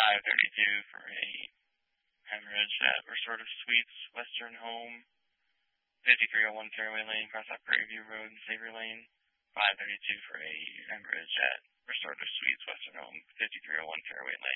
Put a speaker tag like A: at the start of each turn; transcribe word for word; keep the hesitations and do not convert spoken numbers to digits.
A: five thirty-two for a hemorrhage at Restorative Suites, Western Home, fifty-three oh one Fairway Lane, across off Prairie View Road and Sabre Lane. five thirty-two for a hemorrhage at Restorative Suites, Western Home, fifty-three oh one Fairway Lane.